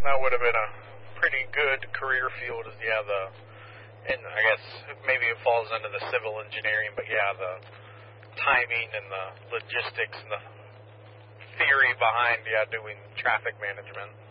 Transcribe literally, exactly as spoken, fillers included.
that would have been a pretty good career field. Is yeah, the and I guess maybe it falls under the civil engineering, but yeah, the timing and the logistics and the theory behind yeah doing traffic management.